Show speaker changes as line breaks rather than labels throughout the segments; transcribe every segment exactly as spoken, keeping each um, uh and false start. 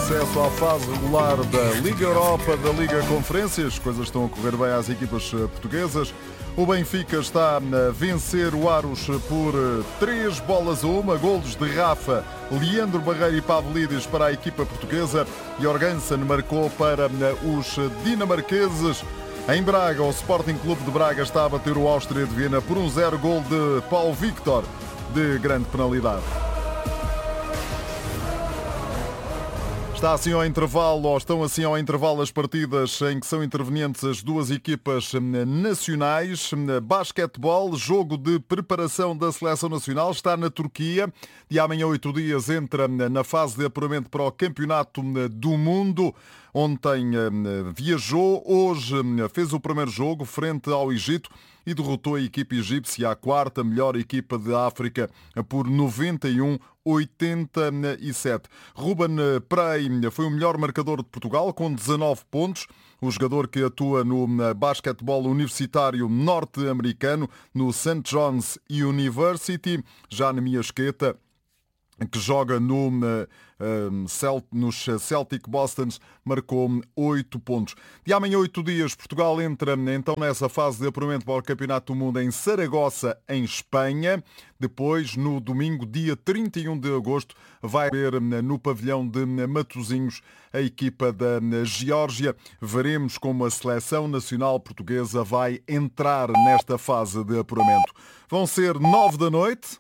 acesso à fase regular da Liga Europa, da Liga Conferência. As coisas estão a correr bem às equipas portuguesas. O Benfica está a vencer o Aros por três bolas a uma. Golos de Rafa, Leandro Barreiro e Pavlidis para a equipa portuguesa. Jorgensen marcou para os dinamarqueses. Em Braga, o Sporting Clube de Braga está a bater o Áustria de Viena por um zero, gol de Paulo Victor, de grande penalidade. Está assim ao intervalo, ou estão assim ao intervalo as partidas em que são intervenientes as duas equipas nacionais. Basquetebol, jogo de preparação da Seleção Nacional, está na Turquia. De amanhã, oito dias, entra na fase de apuramento para o Campeonato do Mundo. Ontem viajou, hoje fez o primeiro jogo frente ao Egito e derrotou a equipa egípcia, a quarta melhor equipa de África, por noventa e um a oitenta e sete. Ruben Prey foi o melhor marcador de Portugal, com dezanove pontos. O jogador que atua no basquetebol universitário norte-americano, no Saint John's University, já na Miasqueta, que joga no, nos Celtic Bostons, marcou oito pontos. De amanhã, oito dias, Portugal entra então nessa fase de apuramento para o Campeonato do Mundo em Saragossa, em Espanha. Depois, no domingo, dia trinta e um de agosto, vai ver no pavilhão de Matosinhos a equipa da Geórgia. Veremos como a Seleção Nacional Portuguesa vai entrar nesta fase de apuramento. Vão ser nove da noite.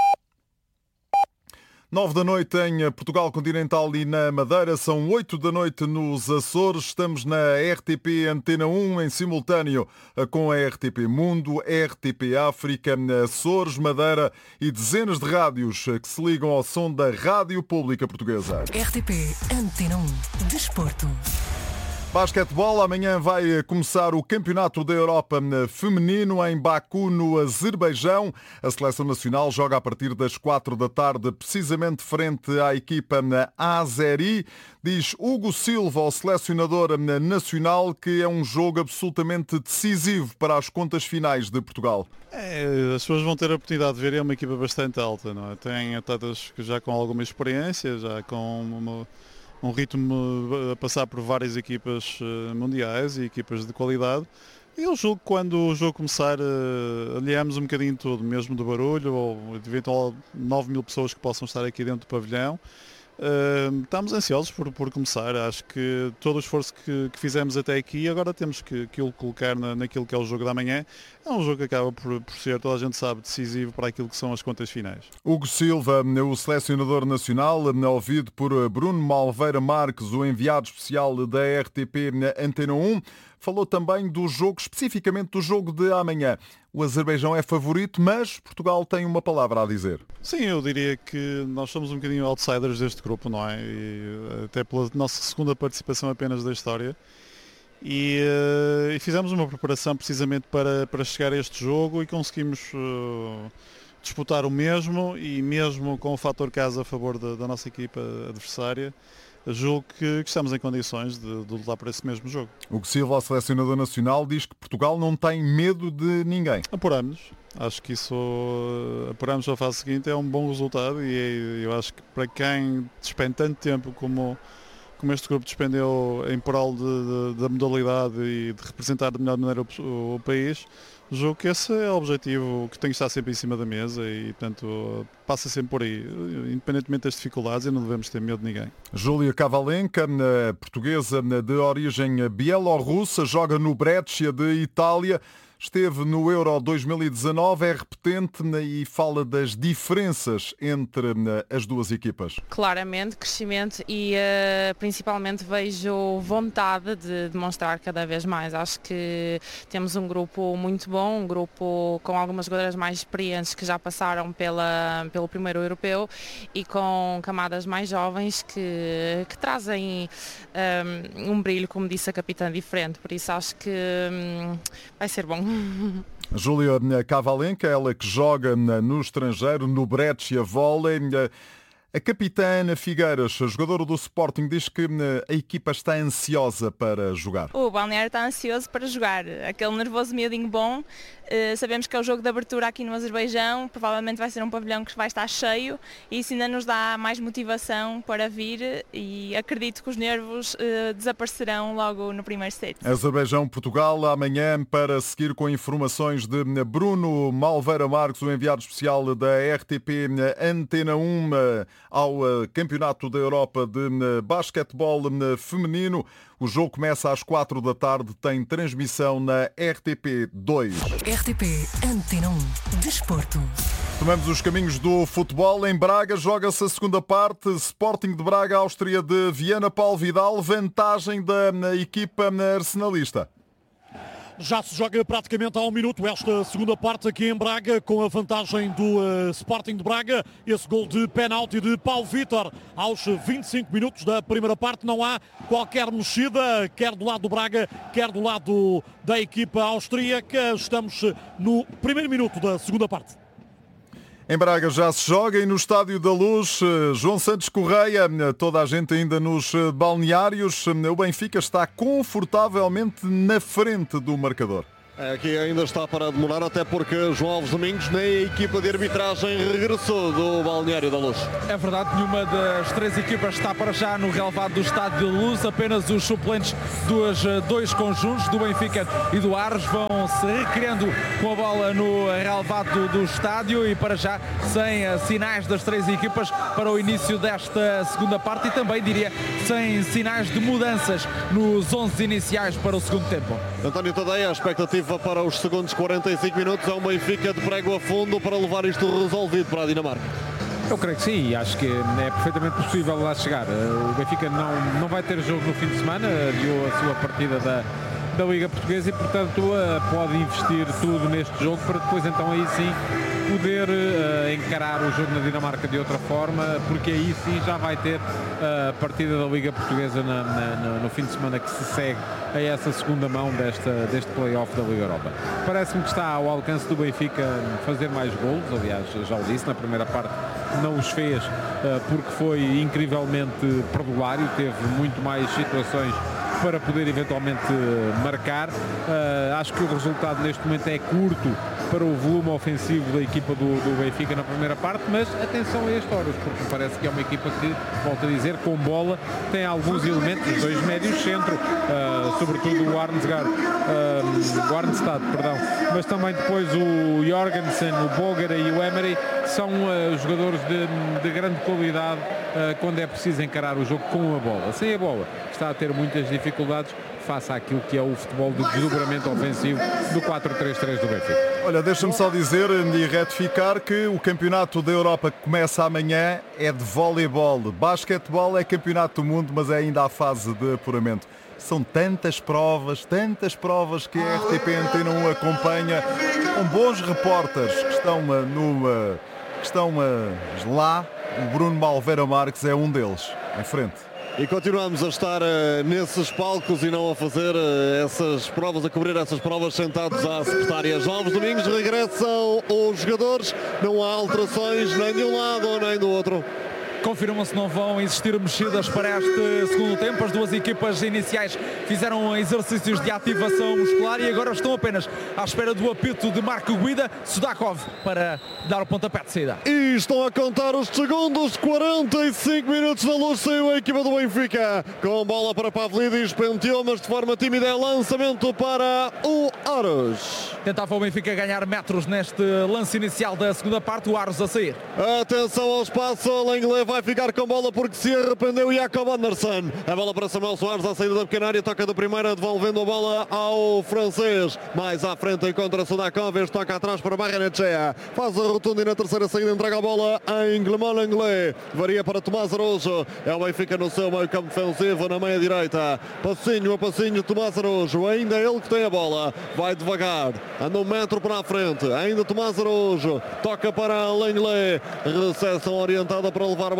Nove da noite em Portugal Continental e na Madeira, são oito da noite nos Açores. Estamos na R T P Antena um em simultâneo com a R T P Mundo, R T P África, Açores, Madeira e dezenas de rádios que se ligam ao som da Rádio Pública Portuguesa.
R T P Antena um, Desporto.
Basquetebol, amanhã vai começar o Campeonato da Europa feminino em Baku, no Azerbaijão. A Seleção Nacional joga a partir das quatro da tarde, precisamente frente à equipa Azeri. Diz Hugo Silva, o selecionador nacional, que é um jogo absolutamente decisivo para as contas finais de Portugal.
É, as pessoas vão ter a oportunidade de ver, é uma equipa bastante alta, não é? Tem atletas já com alguma experiência, já com uma... um ritmo a passar por várias equipas mundiais e equipas de qualidade. E eu julgo que quando o jogo começar, aliamos um bocadinho de tudo, mesmo do barulho, ou de eventual nove mil pessoas que possam estar aqui dentro do pavilhão. Uh, estamos ansiosos por, por começar. Acho que todo o esforço que, que fizemos até aqui, agora temos que, que o colocar na, naquilo que é o jogo da manhã. É um jogo que acaba por, por ser, toda a gente sabe, decisivo para aquilo que são as contas finais.
Hugo Silva, o selecionador nacional, ouvido por Bruno Malveira Marques, o enviado especial da R T P Antena um, falou também do jogo, especificamente do jogo de amanhã. O Azerbaijão é favorito, mas Portugal tem uma palavra a dizer.
Sim, eu diria que nós somos um bocadinho outsiders deste grupo, não é? E até pela nossa segunda participação apenas da história. E, uh, e fizemos uma preparação precisamente para, para chegar a este jogo e conseguimos uh, disputar o mesmo, e mesmo com o fator casa a favor da, da nossa equipa adversária, julgo que, que estamos em condições de, de lutar por esse mesmo jogo.
O que Silva, o selecionador nacional, diz que Portugal não tem medo de ninguém.
Apuramos. Acho que isso, apuramos a fase seguinte, é um bom resultado, e eu acho que para quem despende tanto tempo como, como este grupo despendeu em prol de, de, da modalidade e de representar de melhor maneira o, o país, julgo que esse é o objetivo que tem que estar sempre em cima da mesa e, portanto, passa sempre por aí. Independentemente das dificuldades, e não devemos ter medo de ninguém.
Júlia Kavalenka, portuguesa de origem bielorrussa, joga no Brescia de Itália. Esteve no Euro dois mil e dezanove, é repetente e fala das diferenças entre as duas equipas.
Claramente, crescimento e uh, principalmente vejo vontade de demonstrar cada vez mais. Acho que temos um grupo muito bom, um grupo com algumas jogadoras mais experientes que já passaram pela, pelo primeiro europeu e com camadas mais jovens que, que trazem um, um brilho, como disse a capitã, diferente. Por isso acho que um, vai ser bom.
Júlia Kavalenka, ela que joga no estrangeiro, no Brescia Volley. A capitã Ana Figueiras, jogadora do Sporting, diz que a equipa está ansiosa para jogar.
O balneário está ansioso para jogar. Aquele nervoso miudinho bom. Uh, sabemos que é o jogo de abertura aqui no Azerbaijão. Provavelmente vai ser um pavilhão que vai estar cheio e isso ainda nos dá mais motivação para vir e acredito que os nervos uh, desaparecerão logo no primeiro set.
Azerbaijão-Portugal amanhã, para seguir com informações de Bruno Malveira Marques, o enviado especial da R T P Antena um ao Campeonato da Europa de Basquetebol Feminino. O jogo começa às quatro da tarde, tem transmissão na R T P dois.
R T P Antena um. Desporto.
Tomamos os caminhos do futebol. Em Braga joga-se a segunda parte. Sporting de Braga, Áustria de Viana, Paulo Vidal. Vantagem da equipa arsenalista.
Já se joga praticamente há um minuto esta segunda parte aqui em Braga, com a vantagem do uh, Sporting de Braga. Esse gol de penalti de Paulo Vítor aos vinte e cinco minutos da primeira parte. Não há qualquer mexida, quer do lado do Braga, quer do lado da equipa austríaca. Estamos no primeiro minuto da segunda parte.
Em Braga já se joga e no Estádio da Luz, João Santos Correia, toda a gente ainda nos balneários, o Benfica está confortavelmente na frente do marcador.
Aqui ainda está para demorar, até porque João Alves Domingos nem a equipa de arbitragem regressou do Balneário da Luz.
É verdade, nenhuma das três equipas está para já no relevado do Estádio da Luz, apenas os suplentes dos dois conjuntos, do Benfica e do Ares, vão se recriando com a bola no relevado do estádio e para já sem sinais das três equipas para o início desta segunda parte e também, diria, sem sinais de mudanças nos onze iniciais para o segundo tempo.
António Tadeia, a expectativa para os segundos quarenta e cinco minutos é um Benfica de prego a fundo para levar isto resolvido para a Dinamarca.
Eu creio que sim, e acho que é perfeitamente possível lá chegar. O Benfica não, não vai ter jogo no fim de semana, adiou a sua partida da, da Liga Portuguesa e, portanto, pode investir tudo neste jogo para depois, então, aí sim, poder uh, encarar o jogo na Dinamarca de outra forma, porque aí sim já vai ter a uh, partida da Liga Portuguesa na, na, no, no fim de semana que se segue a essa segunda mão desta, deste play-off da Liga Europa. Parece-me que está ao alcance do Benfica fazer mais golos, aliás, já o disse, na primeira parte não os fez uh, porque foi incrivelmente perdulário, teve muito mais situações para poder eventualmente marcar. Uh, acho que o resultado neste momento é curto para o volume ofensivo da equipa do, do Benfica na primeira parte, mas atenção a este Horus, porque parece que é uma equipa que, volto a dizer, com bola, tem alguns elementos, os dois médios centro, uh, sobretudo o Arnsgaard, uh, o Arnstad, perdão, mas também depois o Jorgensen, o Bogara e o Emery, são uh, jogadores de, de grande qualidade uh, quando é preciso encarar o jogo com a bola. Sem a bola, está a ter muitas dificuldades face àquilo que é o futebol de desdobramento ofensivo do quatro três três do Benfica.
Olha, deixa-me só dizer e retificar que o Campeonato da Europa que começa amanhã é de voleibol. Basquetebol é Campeonato do Mundo, mas é ainda a fase de apuramento. São tantas provas, tantas provas que a R T P Antena um acompanha com bons repórteres que estão, no, que estão lá. O Bruno Malveira Marques é um deles. Em frente.
E continuamos a estar uh, nesses palcos e não a fazer uh, essas provas, a cobrir essas provas sentados à secretária. João Alves Domingos, regressam os jogadores, não há alterações nem de um lado nem do outro.
Confirma-se que não vão existir mexidas para este segundo tempo. As duas equipas iniciais fizeram exercícios de ativação muscular e agora estão apenas à espera do apito de Marco Guida, Sudakov, para dar o pontapé de saída.
E estão a contar os segundos, quarenta e cinco minutos na Luz, saiu a equipa do Benfica. Com bola para Pavlidis, penteou, mas de forma tímida é lançamento para o Aros.
Tentava o Benfica ganhar metros neste lance inicial da segunda parte, o Aros a sair.
Atenção ao espaço, Lenglet vai ficar com bola porque se arrependeu Jacob Anderson. A bola para Samuel Soares à saída da pequena área, toca do primeira, devolvendo a bola ao francês. Mais à frente encontra Sudakov, este toca atrás para Barrenechea. Faz a rotunda e na terceira saída entrega a bola em Clément Lenglet. Varia para Tomás Araújo. É o Benfica no seu meio campo defensivo, na meia direita. Passinho a passinho, Tomás Araújo. Ainda ele que tem a bola. Vai devagar. Anda um metro para a frente. Ainda Tomás Araújo. Toca para Lenglet. Recepção orientada para levar a bola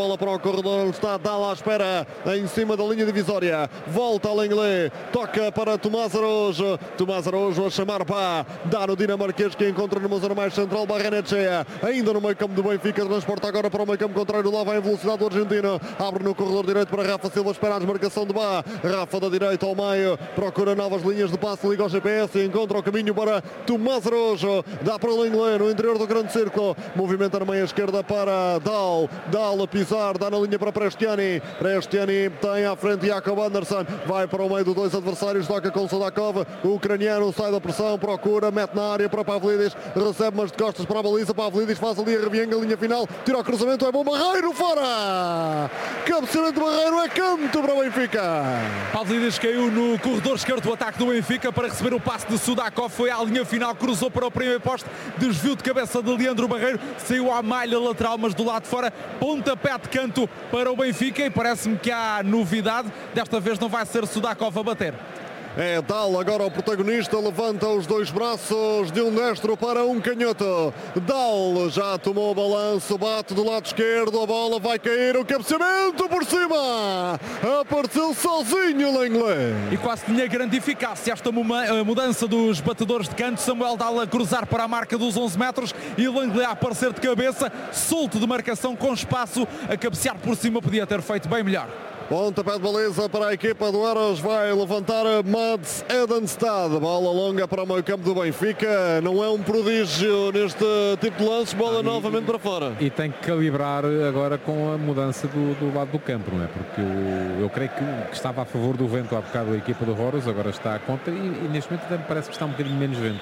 bola para o corredor, está Dal à espera, em cima da linha divisória. Volta ao Lenglet, toca para Tomás Araújo. Tomás Araújo a chamar para dar no dinamarquês que encontra numa zona mais central. Barrenechea, ainda no meio campo do Benfica, transporta agora para o meio campo contrário. Lá vai em velocidade do argentino. Abre no corredor direito para Rafa Silva, espera a desmarcação de Bá. Rafa da direita ao meio, procura novas linhas de passe, liga ao G P S e encontra o caminho para Tomás Araújo. Dá para o Lenglet no interior do grande círculo. Movimenta na meia esquerda para Dal. Dal a pisar, dá na linha para Prestiani. Prestiani tem à frente Jakob Andersson. Vai para o meio dos dois adversários, toca com Sudakov. O ucraniano sai da pressão, procura, mete na área para Pavlidis. Recebe mas de costas para a baliza. Pavlidis faz ali a revienga, linha final. Tira o cruzamento, é bom. Barreiro fora! Cabeceamento de Barreiro, é canto para o Benfica.
Pavlidis caiu no corredor esquerdo do ataque do Benfica para receber o passe de Sudakov. Foi à linha final, cruzou para o primeiro poste. Desvio de cabeça de Leandro Barreiro. Saiu à malha lateral, mas do lado de fora. Pontapé de canto para o Benfica. E parece-me que há novidade. Desta vez não vai ser Sudakov a bater.
É Dal agora o protagonista, levanta os dois braços de um destro para um canhoto. Dal já tomou o balanço, bate do lado esquerdo, a bola vai cair, o cabeceamento por cima. Apareceu sozinho Lenglet.
E quase tinha grande eficácia esta mudança dos batedores de canto. Samuel Dal a cruzar para a marca dos onze metros e Lenglet a aparecer de cabeça, solto de marcação com espaço, a cabecear por cima, podia ter feito bem melhor.
Pontapé de baliza para a equipa do Eros, vai levantar Mads Edenstad. Bola longa para o meio campo do Benfica. Não é um prodígio neste tipo de lance. Bola ah, e, novamente para fora.
E tem que calibrar agora com a mudança do, do lado do campo, não é? Porque eu, eu creio que, que estava a favor do vento há bocado a equipa do Horus, agora está a contra e, e neste momento também parece que está um bocadinho menos vento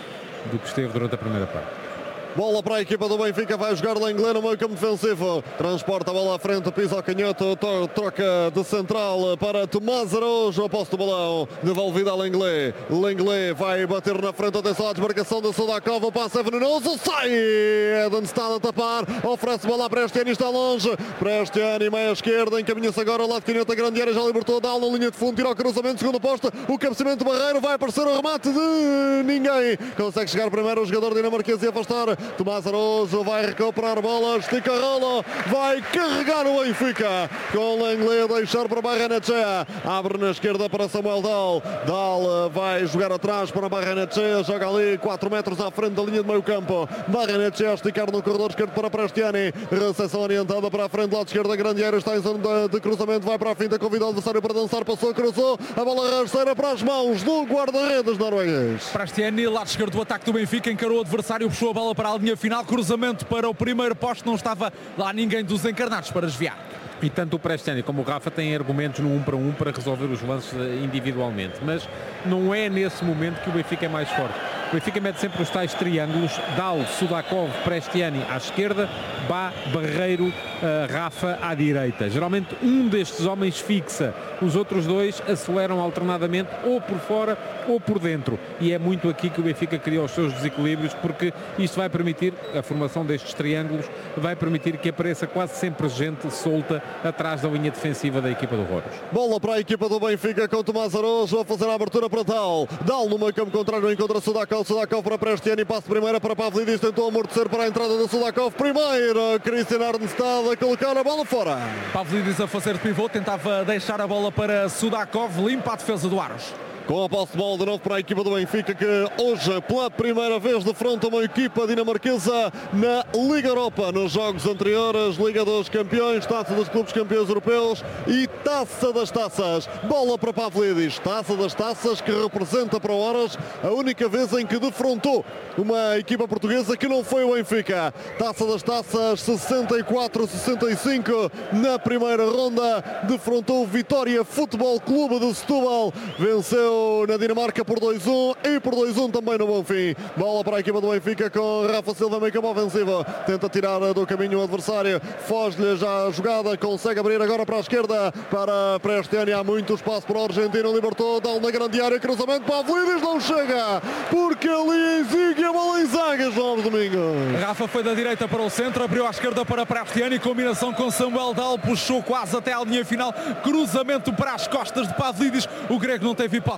do que esteve durante a primeira parte.
Bola para a equipa do Benfica, vai jogar Lenglet no meio campo defensivo. Transporta a bola à frente, pisa ao canhoto, troca de central para Tomás Araújo. Aposta o balão, devolvida a Lenglet. Lenglet vai bater na frente, atenção à desmarcação do Sudakov. O passe é venenoso, sai! Edenstad a tapar, oferece bola a Prestiani, está longe. Prestiani, meia esquerda, encaminha-se agora ao lado de canhota, grande área, já libertou, dá na linha de fundo, tira o cruzamento, segundo posto. O cabeceamento de Barreiro, vai aparecer o remate de ninguém. Consegue chegar primeiro o jogador dinamarquês e afastar. Tomás Araújo vai recuperar bola, estica a rola, vai carregar o Benfica com Lenglet, deixar para Barrenechea, abre na esquerda para Samuel Dal. Dal vai jogar atrás para Barrenechea, joga ali quatro metros à frente da linha de meio campo. Barrenechea a esticar no corredor esquerdo para Prestiani, recepção orientada para a frente, lado esquerdo, a grande área está em zona de cruzamento, vai para a finta, convida o adversário para dançar, passou, cruzou, a bola rasteira para as mãos do guarda-redes norueguês.
Prestiani, lado esquerdo do ataque do Benfica, encarou o adversário, puxou a bola para a linha final, cruzamento para o primeiro poste, não estava lá ninguém dos encarnados para desviar.
E tanto o Prestiani como o Rafa têm argumentos no um para um para resolver os lances individualmente, mas não é nesse momento que o Benfica é mais forte. O Benfica mete sempre os tais triângulos, Dal, Sudakov, Prestiani à esquerda, Bá, Barreiro, uh, Rafa à direita. Geralmente um destes homens fixa, os outros dois aceleram alternadamente ou por fora ou por dentro. E é muito aqui que o Benfica cria os seus desequilíbrios, porque isto vai permitir, a formação destes triângulos, vai permitir que apareça quase sempre gente solta atrás da linha defensiva da equipa do Horus.
Bola para a equipa do Benfica com Tomás Araújo a fazer a abertura para Dal. Dal no meio campo contrário, encontra Sudakov. Sudakov para Prestiani, passo primeira para Pavlidis, tentou amortecer para a entrada do Sudakov. Primeiro, Christian Arnstad a colocar a bola fora.
Pavlidis a fazer de pivô, tentava deixar a bola para Sudakov, limpa a defesa do Aros.
Com a posse de bola de novo para a equipa do Benfica, que hoje pela primeira vez defronta uma equipa dinamarquesa na Liga Europa. Nos jogos anteriores, Liga dos Campeões, Taça dos Clubes Campeões Europeus e Taça das Taças. Bola para Pavlidis, Taça das Taças, que representa para o Horas a única vez em que defrontou uma equipa portuguesa que não foi o Benfica. Taça das Taças sessenta e quatro a sessenta e cinco na primeira ronda, defrontou o Vitória Futebol Clube de Setúbal, venceu na Dinamarca por dois a um e por dois a um também no Bonfim. Bola para a equipa do Benfica com Rafa Silva, meio campo ofensivo, tenta tirar do caminho o adversário, foge-lhe já a jogada, consegue abrir agora para a esquerda para Prestiani, há muito espaço para o argentino, libertou, dá na grande área, cruzamento para Pavlidis, não chega, porque ali exige a bola em zaga, João Domingos.
Rafa foi da direita para o centro, abriu à esquerda para Prestiani, combinação com Samuel Dal, puxou quase até à linha final, cruzamento para as costas de Pavlidis, o grego não teve hipótese.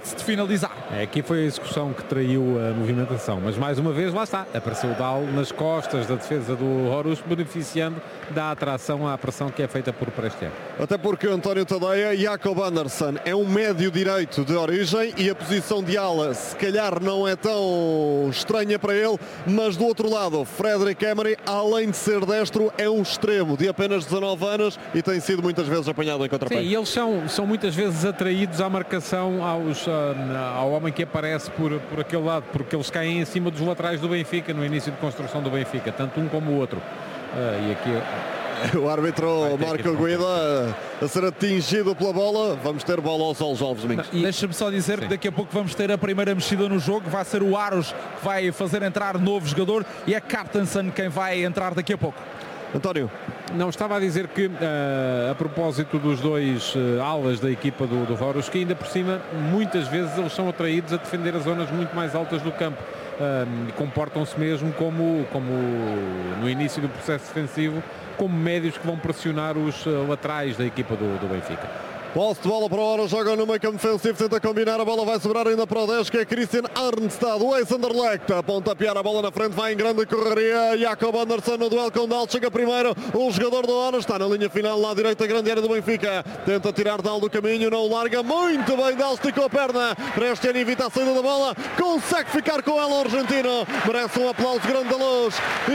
hipótese de finalizar.
É, aqui foi a execução que traiu a movimentação, mas mais uma vez lá está, apareceu o Dal nas costas da defesa do Horus, beneficiando da atração à pressão que é feita por Prestiano.
Até porque António Tadeia, Jacob Andersson é um médio direito de origem e a posição de ala se calhar não é tão estranha para ele, mas do outro lado, Frederick Emery, além de ser destro, é um extremo de apenas dezanove anos e tem sido muitas vezes apanhado em contrapé.
Sim, e eles são, são muitas vezes atraídos à marcação aos, uh, ao homem que aparece por, por aquele lado, porque eles caem em cima dos laterais do Benfica no início de construção do Benfica, tanto um como o outro. Uh, e aqui
o árbitro Marco Guida a ser atingido pela bola. Vamos ter bola aos Olhos Alves Domingos.
Deixa-me só dizer Sim. que daqui a pouco vamos ter a primeira mexida no jogo. Vai ser o Aros que vai fazer entrar novo jogador e é Cartensen quem vai entrar daqui a pouco.
António.
Não, estava a dizer que uh, a propósito dos dois uh, alas da equipa do, do Horus, que ainda por cima muitas vezes eles são atraídos a defender as zonas muito mais altas do campo. Uh, comportam-se mesmo como, como no início do processo defensivo, como médios que vão pressionar os uh, laterais da equipa do, do Benfica.
Posse de bola para o Horus, joga no meio campo defensivo, tenta combinar, a bola vai sobrar ainda para o dez, que é Christian Arnstad, o ex-Anderlecht, a pontapear a bola na frente, vai em grande correria, Jacob Andersson no duelo com Dal, chega primeiro, o jogador do Horus, está na linha final, lá direita, grande área do Benfica, tenta tirar Dal do caminho, não larga, muito bem, Dal esticou a perna, Prestiano evita a saída da bola, consegue ficar com ela o argentino, merece um aplauso grande da Luz,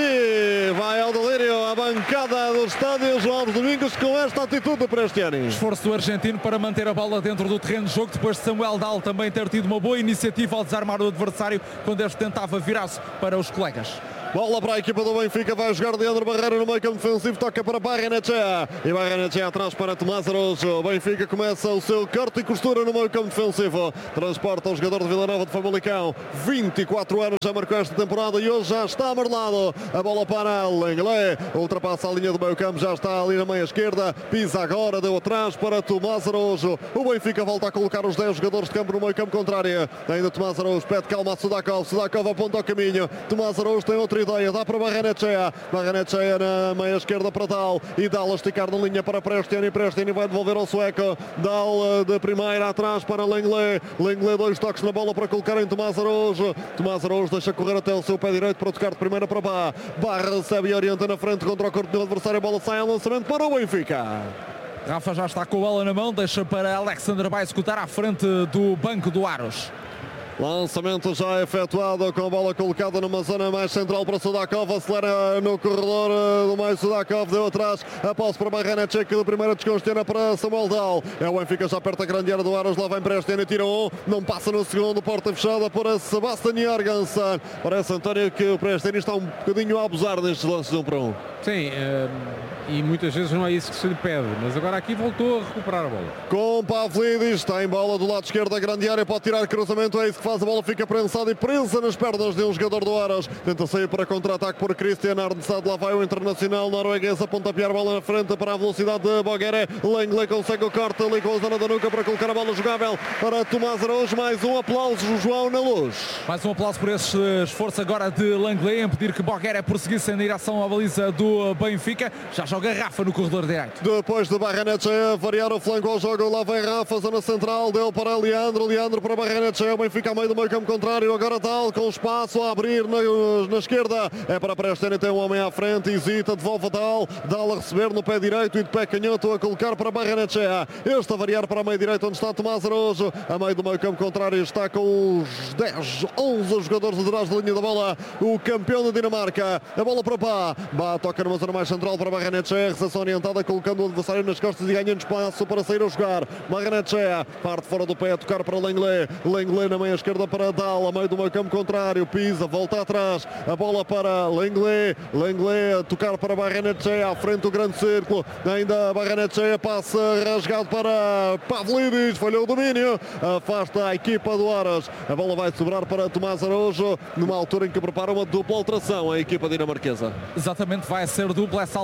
e vai ao delírio a bancada do estádio João Alves Domingos com esta atitude do Prestiano.
Esforço do argentino para manter a bola dentro do terreno de jogo, depois de Samuel Dal também ter tido uma boa iniciativa ao desarmar o adversário quando este tentava virar-se para os colegas.
Bola para a equipa do Benfica, vai jogar Leandro Barreira no meio campo defensivo, toca para Barrenechea e Barrenechea atrás para Tomás Araújo. O Benfica começa o seu corte e costura no meio campo defensivo, transporta o jogador de Vila Nova de Famalicão, vinte e quatro anos, já marcou esta temporada e hoje já está amarelado. A bola para Lenglet, ultrapassa a linha do meio campo, já está ali na meia esquerda, pisa agora, deu atrás para Tomás Araújo. O Benfica volta a colocar os dez jogadores de campo no meio campo contrário, ainda Tomás Araújo pede calma a Sudakov, Sudakov aponta ao caminho, Tomás Araújo tem outra ideia, dá para Barrenechea, Barrenechea na meia esquerda para Dal e Dal a esticar na linha para Prestiano e Prestiano vai devolver ao sueco, Dal de primeira atrás para Lenglet, Lenglet dois toques na bola para colocar em Tomás Araújo, Tomás Araújo deixa correr até o seu pé direito para tocar de primeira para Bá, Bá recebe e orienta na frente contra o corpo do adversário, a bola sai ao lançamento para o Benfica.
Rafa já está com a bola na mão, deixa para Alexander Bá executar à frente do banco do Aros.
Lançamento já efetuado com a bola colocada numa zona mais central para Sudakov, acelera no corredor do meio, Sudakov deu atrás, a posse para Barrenechea, que de primeira descongestiona para Samuel Dal, é o Benfica já perto da grande área do Aros, lá vem Prestiano e tira um, não passa no segundo, porta fechada para Sebastian Jorgensen. Parece, António, que o Prestiano está um bocadinho a abusar destes lances de um para um.
Sim, uh, e muitas vezes não é isso que se lhe pede, mas agora aqui voltou a recuperar a bola.
Com Pavlidis, está em bola do lado esquerdo da grande área, pode tirar cruzamento, é isso que faz, a bola fica prensada e presa nas pernas de um jogador do Aros, tenta sair para contra-ataque por Christian Arnstad, lá vai o internacional norueguês a pontapear a bola na frente para a velocidade de Bogueré, Lenglet consegue o corte ali com a zona da nuca para colocar a bola jogável para Tomás Araújo, mais um aplauso, João, na Luz.
Mais um aplauso por esse esforço agora de Lenglet em impedir que Bogueré prosseguisse em direção à baliza do Benfica, já joga Rafa no corredor direito.
Depois de Barrenechea variar o flanco ao jogo, lá vem Rafa, zona central, deu para Leandro, Leandro para Barrenechea, o Benfica a meio do meio campo contrário, agora Dal com espaço a abrir na, na esquerda, é para Prestiano, tem um homem à frente, hesita, devolve a Dal, Dal a receber no pé direito e de pé canhoto a colocar para Barrenechea, este a variar para a meio direito onde está Tomás Araújo, a meio do meio campo contrário está com os dez, onze jogadores atrás da linha da bola, o campeão da Dinamarca, a bola para Bá, Bá toca numa zona mais central para Barrenechea, recepção orientada colocando o adversário nas costas e ganhando espaço para sair a jogar, Barrenechea parte fora do pé a tocar para Lenglet, Lenglet na meia esquerda para Dal, a meio do meio campo contrário, pisa, volta atrás, a bola para Lenglet, Lenglet a tocar para Barrenechea, à frente do grande círculo, ainda Barrenechea passa rasgado para Pavlidis, falhou o domínio, afasta a equipa do Aras, a bola vai sobrar para Tomás Araújo, numa altura em que prepara uma dupla alteração a equipa dinamarquesa.
Exatamente, vai ser dupla essa alteração por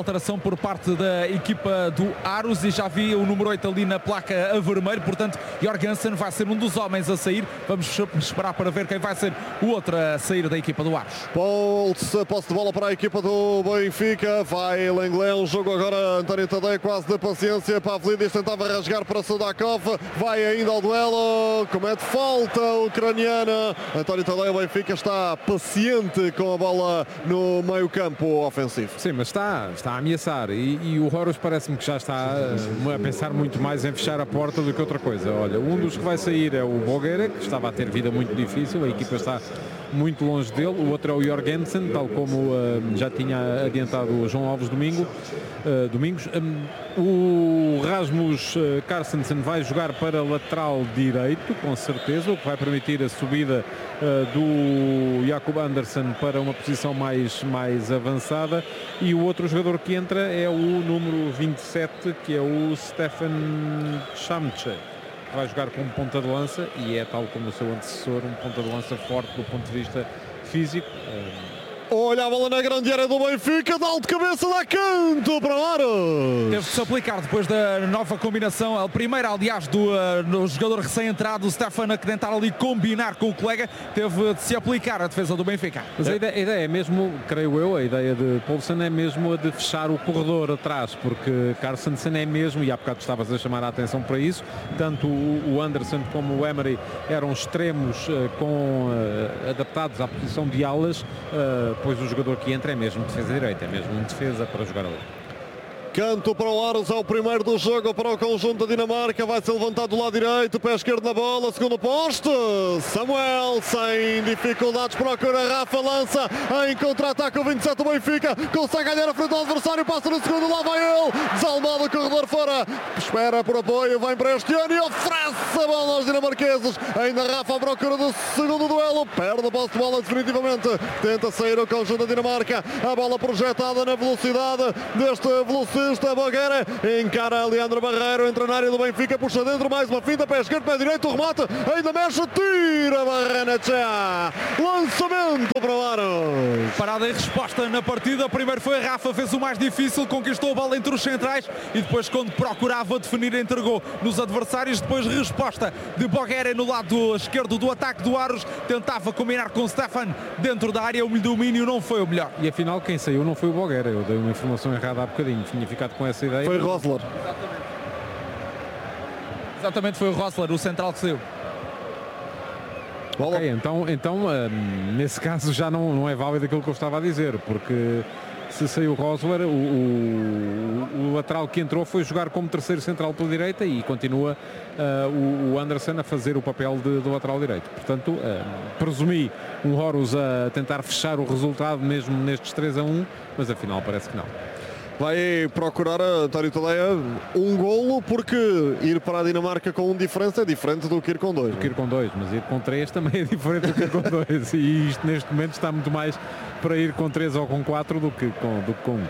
por parte da equipa do Aros e já vi o número oito ali na placa a vermelho, portanto Jorgensen vai ser um dos homens a sair. Vamos esperar para ver quem vai ser o outro a sair da equipa do Aros.
Posse, posse de bola para a equipa do Benfica, vai Lenglet, um jogo agora, António Tadei quase de paciência, Pavlidis tentava rasgar para Sudakov, vai ainda ao duelo, comete falta ucraniana, António Tadei, o Benfica está paciente com a bola no meio campo ofensivo.
Sim, mas está, está a ameaçar e, e o Horus parece-me que já está uh, a pensar muito mais em fechar a porta do que outra coisa. Olha, um dos que vai sair é o Bogueira, que estava a ter vida muito difícil, a equipa está muito longe dele, o outro é o Jorgensen, tal como uh, já tinha adiantado o João Alves Domingo, uh, Domingos. Um, o Rasmus uh, Carstensen vai jogar para lateral direito, com certeza, o que vai permitir a subida uh, do Jakob Andersen para uma posição mais, mais avançada, e o outro jogador que entra é o número vinte e sete, que é o Stefan Chamche. Vai jogar como ponta de lança e é, tal como o seu antecessor, um ponta de lança forte do ponto de vista físico.
Olha a bola na grande área do Benfica, dá de cabeça, dá canto para o Aros.
Teve de se aplicar depois da nova combinação, a primeira aliás do, uh, do jogador recém-entrado, o Stefan, a tentar ali combinar com o colega, teve de se aplicar a defesa do Benfica.
Mas a ideia, a ideia é mesmo, creio eu, a ideia de Poulsen é mesmo a de fechar o corredor atrás, porque Carstensen é mesmo, e há bocado estavas a chamar a atenção para isso, tanto o, o Anderson como o Emery eram extremos uh, com, uh, adaptados à posição de alas, uh, pois o jogador que entra é mesmo defesa direita, é mesmo um defesa para jogar ali.
Canto para o Aros, é o primeiro do jogo para o conjunto da Dinamarca, vai ser levantado do lado direito, pé esquerdo na bola, segundo posto, Samuel sem dificuldades, procura Rafa, lança em contra-ataque o vinte e sete do Benfica, consegue ganhar a frente do adversário, passa no segundo, lá vai ele, desalmado o corredor fora, espera por apoio, vem para este ano e oferece a bola aos dinamarqueses, ainda Rafa à procura do segundo duelo, perde a posse de bola definitivamente, tenta sair o conjunto da Dinamarca, a bola projetada na velocidade deste velocista Bogueira, encara Leandro Barreiro, entra na área do Benfica, puxa dentro, mais uma finta, pé esquerdo, pé direito, o remate, ainda mexe, tira Barrenetxea, lançamento para o Aros.
Parada e resposta na partida, primeiro foi a Rafa, fez o mais difícil, conquistou a bola entre os centrais e depois, quando procurava definir, entregou nos adversários, depois resposta de Bogueira no lado esquerdo do ataque do Aros, tentava combinar com o Stefan dentro da área, o domínio não foi o melhor.
E afinal quem saiu não foi o Bogueira, eu dei uma informação errada há bocadinho, tinha ficado com essa ideia.
Foi Rosler.
Exatamente, foi o Rosler, o central que saiu.
Ok, então, então hum, nesse caso já não, não é válido aquilo que eu estava a dizer, porque se saiu o Rosler, o, o, o lateral que entrou foi jogar como terceiro central pela direita e continua uh, o, o Anderson a fazer o papel de, do lateral direito. Portanto, uh, presumi um Horus a tentar fechar o resultado mesmo nestes três a um, mas afinal parece que não.
Vai procurar a António Tadeia um golo, porque ir para a Dinamarca com um diferença é diferente do que ir com dois.
Do que ir com dois, mas ir com três também é diferente do que ir com dois. E isto neste momento está muito mais para ir com três ou com quatro do que com, do que com um.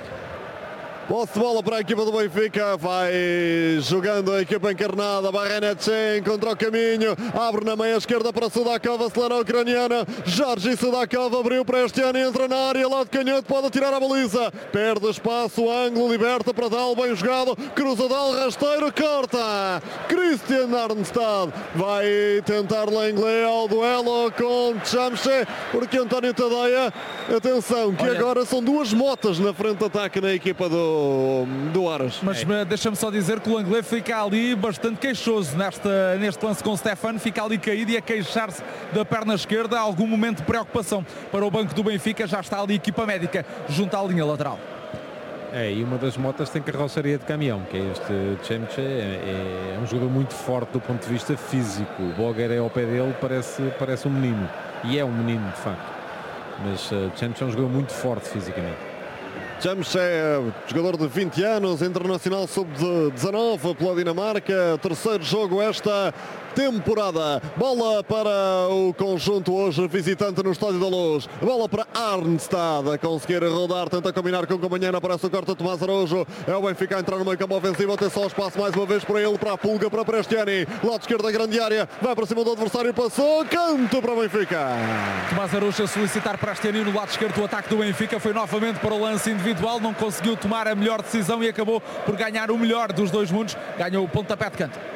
Posse de bola para a equipa do Benfica, vai jogando a equipa encarnada, Barrenetxea encontra o caminho, abre na meia esquerda para Sudakov, acelera a ucraniana, Jorge Sudakov abriu para este ano e entra na área, lado canhoto, pode tirar a baliza, perde espaço, ângulo, liberta para Dal, bem jogado, cruza Dal, rasteiro, corta, Christian Arnstad, vai tentar Lenglet ao duelo com Chamche, porque António Tadeia, atenção, que Olha. agora são duas motas na frente de ataque na equipa do do Aros.
Mas é. deixa-me só dizer que o Lenglet fica ali bastante queixoso nesta, neste lance com o Stefan, fica ali caído e a queixar-se da perna esquerda, algum momento de preocupação para o banco do Benfica, já está ali a equipa médica junto à linha lateral.
É, e uma das motas tem carroceria de caminhão, que é este Chamche, é, é um jogador muito forte do ponto de vista físico, o Bogueira é ao pé dele, parece, parece um menino, e é um menino de facto, mas uh, Chamche é um jogador muito forte fisicamente.
Chamche é jogador de vinte anos, internacional sub dezanove pela Dinamarca, terceiro jogo esta temporada. Bola para o conjunto hoje visitante no Estádio da Luz. Bola para Arnstad a conseguir rodar, tenta combinar com o companheiro, aparece o corte de Tomás Araújo. É o Benfica a entrar no meio campo ofensivo, atenção ao espaço mais uma vez para ele, para a Pulga, para Prestiani. Lado esquerdo da grande área, vai para cima do adversário, passou, canto para o Benfica.
Tomás Araújo a solicitar Prestiani no lado esquerdo do ataque do Benfica, foi novamente para o lance individual individual, não conseguiu tomar a melhor decisão e acabou por ganhar o melhor dos dois mundos. Ganhou o pontapé de canto.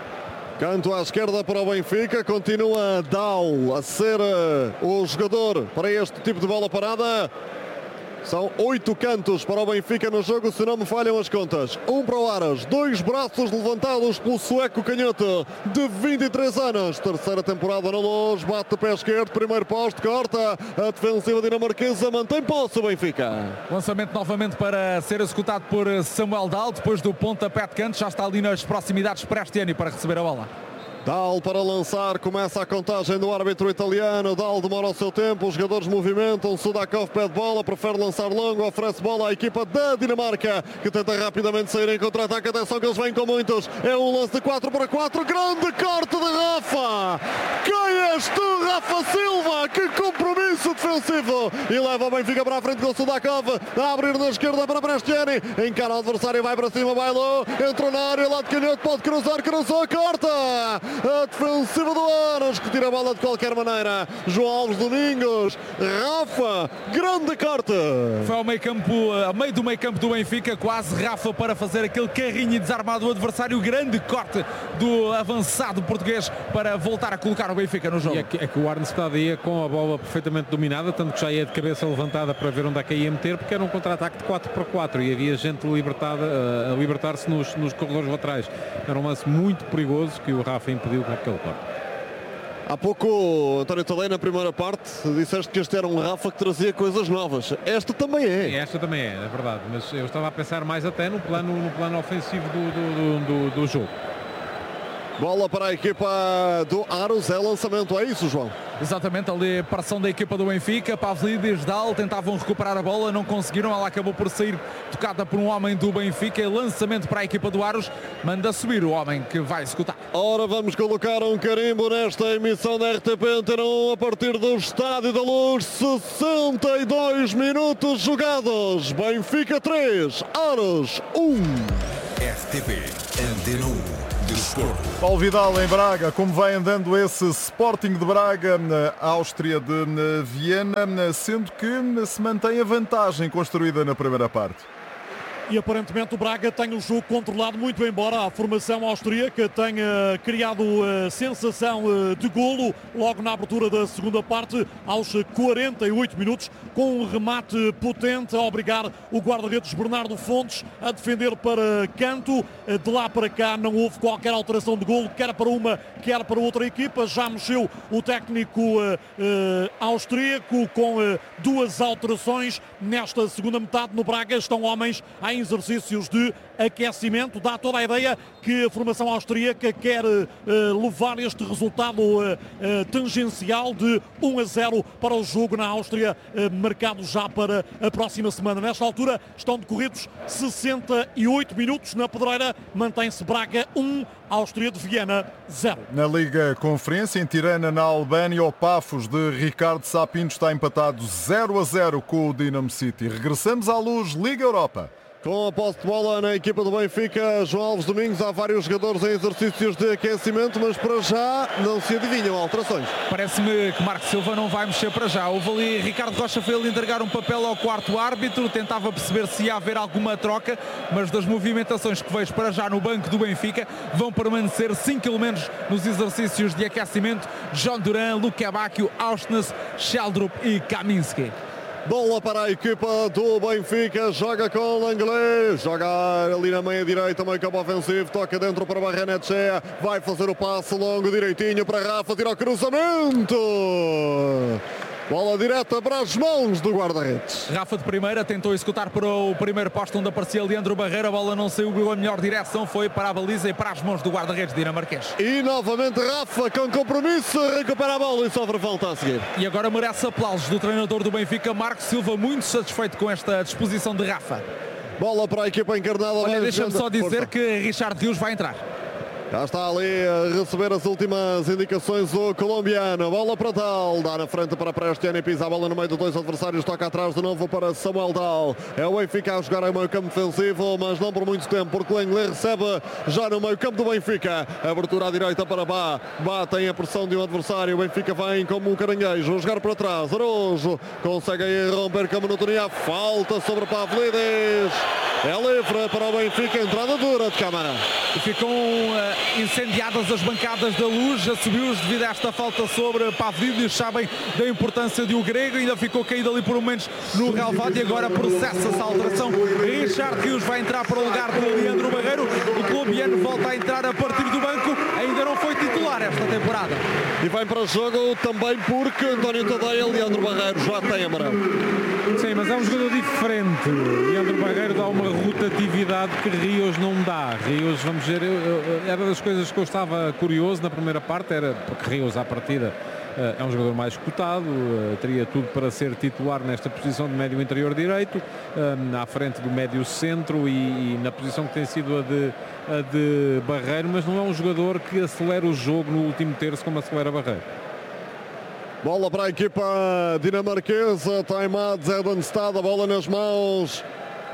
Canto à esquerda para o Benfica, continua Dal a ser uh, o jogador para este tipo de bola parada. São oito cantos para o Benfica no jogo, se não me falham as contas. Um para o Aras, dois braços levantados pelo sueco canhoto de vinte e três anos. Terceira temporada na Luz, bate o pé esquerdo, primeiro posto, corta. A defensiva dinamarquesa mantém posse o Benfica.
Lançamento novamente para ser executado por Samuel Dal, depois do pontapé de canto, já está ali nas proximidades para Prestiani para receber a bola.
Dal para lançar, começa a contagem do árbitro italiano. Dal demora o seu tempo, os jogadores movimentam. Sudakov pede bola, prefere lançar longo, oferece bola à equipa da Dinamarca, que tenta rapidamente sair em contra-ataque. Atenção que eles vêm com muitos. É um lance de quatro para quatro, grande corte de Rafa. Quem és tu, Rafa Silva? Que compromisso defensivo! E leva o Benfica para a frente com o Sudakov, a abrir na esquerda para Prestiani. Encara o adversário, vai para cima, bailou, entrou na área, lado canhoto, pode cruzar, cruzou, corta! A defensiva do Aras, que tira a bola de qualquer maneira. João Alves Domingos, Rafa, grande corte.
Foi ao meio campo, ao meio do meio campo do Benfica, quase Rafa para fazer aquele carrinho e desarmar do adversário. Grande corte do avançado português para voltar a colocar o Benfica no jogo.
E é que, é que o Arnstad ia com a bola perfeitamente dominada, tanto que já ia de cabeça levantada para ver onde é que ia meter, porque era um contra-ataque de quatro para quatro e havia gente libertada, a libertar-se nos, nos corredores laterais. Era um lance muito perigoso que o Rafa impediu com aquele corte.
Há pouco, António Tadei, na primeira parte, disseste que este era um Rafa que trazia coisas novas. Esta também é.
Esta também é, é verdade. Mas eu estava a pensar mais até no plano, no plano ofensivo do, do, do, do jogo.
Bola para a equipa do Aros, é lançamento, é isso, João?
Exatamente, ali a pressão da equipa do Benfica. Pavlidis, Dal tentavam recuperar a bola, não conseguiram, ela acabou por sair tocada por um homem do Benfica. Lançamento para a equipa do Aros, manda subir o homem que vai executar.
Ora, vamos colocar um carimbo nesta emissão da R T P Antena um a partir do Estádio da Luz. sessenta e dois minutos jogados, Benfica três, Aros um.
R T P Antena um.
Paulo Vidal em Braga, como vai andando esse Sporting de Braga, na Áustria de Viena, sendo que se mantém a vantagem construída na primeira parte.
E aparentemente o Braga tem o jogo controlado muito, embora a formação austríaca tenha criado a sensação de golo logo na abertura da segunda parte, aos quarenta e oito minutos, com um remate potente a obrigar o guarda-redes Bernardo Fontes a defender para canto. De lá para cá não houve qualquer alteração de golo, quer para uma, quer para outra equipa. Já mexeu o técnico uh, uh, austríaco com uh, duas alterações nesta segunda metade. No Braga estão homens em exercícios de aquecimento. Dá toda a ideia que a formação austríaca quer uh, levar este resultado uh, uh, tangencial de um a zero para o jogo na Áustria, uh, marcado já para a próxima semana. Nesta altura estão decorridos sessenta e oito minutos. Na pedreira mantém-se Braga um, Áustria de Viena zero.
Na Liga Conferência, em Tirana, na Albânia, o Pafos de Ricardo Sapinto está empatado zero a zero com o Dinamo City. Regressamos à Luz, Liga Europa.
Com a posse de bola na equipa do Benfica, João Alves Domingos, há vários jogadores em exercícios de aquecimento, mas para já não se adivinham alterações.
Parece-me que Marco Silva não vai mexer para já. Houve ali, Ricardo Rocha foi ali entregar um papel ao quarto árbitro, tentava perceber se ia haver alguma troca, mas das movimentações que vejo para já no banco do Benfica, vão permanecer cinco elementos nos exercícios de aquecimento: John Duran, Luka Bacchio, Auschwitz, Sheldrup e Kaminski.
Bola para a equipa do Benfica, joga com o Langlais, joga ali na meia direita, meio campo ofensivo, toca dentro para Barrenetxea, vai fazer o passe longo direitinho para Rafa, tira o cruzamento. Bola direta para as mãos do guarda-redes.
Rafa de primeira tentou executar para o primeiro posto onde aparecia Leandro Barreira. A bola não saiu a melhor direção, foi para a baliza e para as mãos do guarda-redes dinamarquês.
E novamente Rafa com compromisso, recupera a bola e sofre falta a seguir.
E agora merece aplausos do treinador do Benfica, Marco Silva, muito satisfeito com esta disposição de Rafa.
Bola para a equipa encarnada.
Olha, deixa-me só dizer Força. que Richard Rios vai entrar.
Já está ali a receber as últimas indicações o colombiano. Bola para Dal, dá na frente para Prestiani, pisa a bola no meio de dois adversários, toca atrás de novo para Samuel Dal. É o Benfica a jogar em meio campo defensivo, mas não por muito tempo, porque Lenglet recebe já no meio campo do Benfica. Abertura à direita para Bá. Bá tem a pressão de um adversário. O Benfica vem como um caranguejo, jogar para trás. Araújo consegue aí romper com a monotonia. Falta sobre Pavlidis. É livre para o Benfica, entrada dura de Câmara.
Ficam uh, incendiadas as bancadas da Luz, assumiu-os devido a esta falta sobre Pavlidis. Sabem da importância de o grego, ainda ficou caído ali por momentos no relvado e agora processa-se a alteração. Richard Rios vai entrar para o lugar de Leandro Barreiro. O colombiano volta a entrar a partir do banco, ainda não foi titular esta temporada.
E vem para o jogo também porque António Tadeia e Leandro Barreiro já têm amarelo.
Sim, mas é um jogador diferente. Leandro Barreiro dá uma rotatividade que Rios não dá. Rios, vamos ver, eu, eu, era das coisas que eu estava curioso na primeira parte, era porque Rios à partida uh, é um jogador mais cotado, uh, teria tudo para ser titular nesta posição de médio interior direito, uh, à frente do médio centro e, e na posição que tem sido a de, a de Barreiro, mas não é um jogador que acelera o jogo no último terço como acelera Barreiro.
Bola para a equipa dinamarquesa, time-out, Zedenstada, bola nas mãos.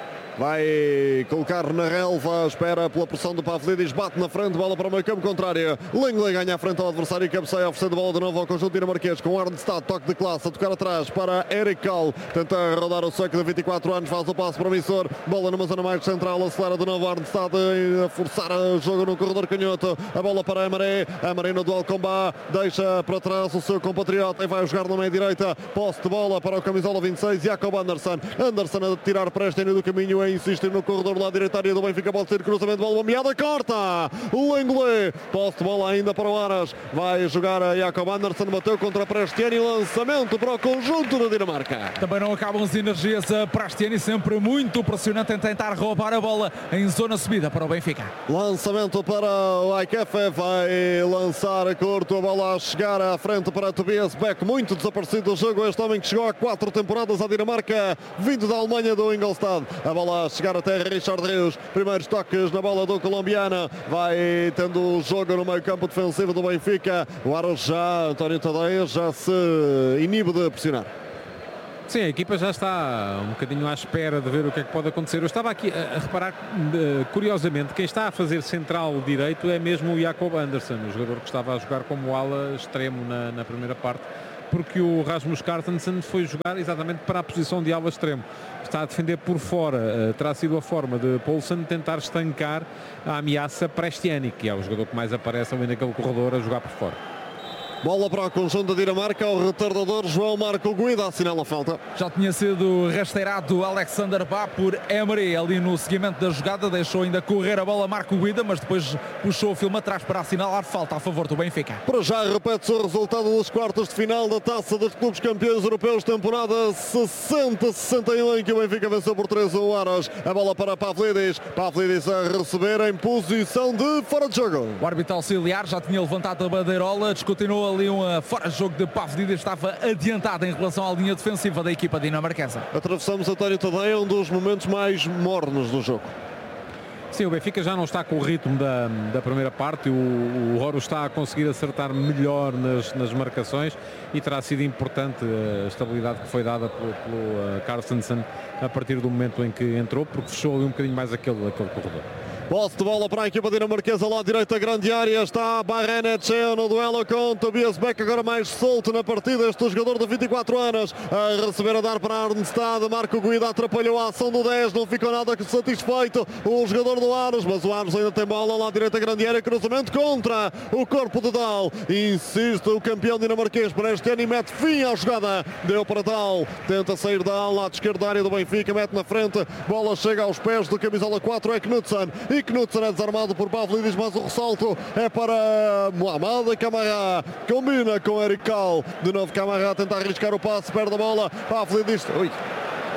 Vai colocar na relva, espera pela pressão do Pavlidis, bate na frente, bola para o meio campo contrário. Lenglet ganha a frente ao adversário e cabeceia, oferecendo bola de novo ao conjunto dinamarquês com Arnstad, toque de classe, a tocar atrás para Erik Kall. Tenta rodar o sueco de vinte e quatro anos, faz o passo promissor, bola numa zona mais central, acelera de novo Arnstad a forçar o jogo no corredor canhoto. A bola para Amaré, Amaré no duelo com Bá, deixa para trás o seu compatriota e vai jogar na meia direita. Posse de bola para o camisola vinte e seis, Jacob Andersson. Andersson a tirar Prestiani do caminho, insistir no corredor do lado direito, área do Benfica, pode ser cruzamento de bola bombeada, corta o Lenglet, posse de bola ainda para o Aras, vai jogar a Jacob Andersson, bateu contra Prestiani, lançamento para o conjunto da Dinamarca.
Também não acabam as energias a Prestiani, sempre muito pressionante em tentar roubar a bola em zona subida para o Benfica.
Lançamento para o Aikefe, vai lançar curto, a bola a chegar à frente para Tobias Beck, muito desaparecido do jogo, este homem que chegou há quatro temporadas à Dinamarca, vindo da Alemanha do Ingolstadt. A bola a chegar até Richard Rios, primeiros toques na bola do colombiano, vai tendo o jogo no meio campo defensivo do Benfica. O Aros já, António Tadeia já se inibe de pressionar.
Sim, a equipa já está um bocadinho à espera de ver o que é que pode acontecer. Eu estava aqui a, a reparar, uh, curiosamente, quem está a fazer central direito é mesmo o Jacob Andersson, o jogador que estava a jogar como ala extremo na, na primeira parte, porque o Rasmus Carstensen foi jogar exatamente para a posição de ala extremo. Está a defender por fora, uh, terá sido a forma de Poulsen tentar estancar a ameaça Prestiani, que é o jogador que mais aparece ali naquele corredor a jogar por fora.
Bola para o conjunto da Dinamarca, o retardador João Marco Guida assinala a falta.
Já tinha sido rasteirado Alexander Bá por Emery ali no seguimento da jogada, deixou ainda correr a bola Marco Guida, mas depois puxou o filme atrás para assinalar falta a favor do Benfica.
Para já repete-se o resultado dos quartos de final da Taça dos Clubes Campeões Europeus, temporada sessenta sessenta e um, em que o Benfica venceu por três a zero Aras. A bola para Pavlidis, Pavlidis a receber em posição de fora de jogo.
O árbitro auxiliar já tinha levantado a bandeirola, descontinuou ali um fora de jogo de Pavlidis, estava adiantado em relação à linha defensiva da equipa dinamarquesa.
Atravessamos António Tadeia, um dos momentos mais mornos do jogo.
Sim, o Benfica já não está com o ritmo da, da primeira parte, o, o Horus está a conseguir acertar melhor nas, nas marcações e terá sido importante a estabilidade que foi dada pelo, pelo uh, Carstensen a partir do momento em que entrou, porque fechou ali um bocadinho mais aquele, aquele corredor.
Posse de bola para a equipa dinamarquesa, lá direita, grande área, está Barrenetxea no duelo com Tobias Beck, agora mais solto na partida, este jogador de vinte e quatro anos, a receber a dar para Arnstad, Marco Guida atrapalhou a ação do dez, não ficou nada satisfeito o jogador do Aros, mas o Aros ainda tem bola, lá direita, grande área, cruzamento contra o corpo de Dal, insiste o campeão dinamarquês para este ano e mete fim à jogada, deu para Dal, tenta sair Dal, lado esquerdo da área do Benfica, mete na frente, bola chega aos pés do camisola quatro, é Knudsen, e Knudsen é desarmado por Pavlidis, mas o ressalto é para Mohamed Camara, combina com Erik Kall, de novo Camara tenta arriscar o passe, perde a bola, Pavlidis, ui.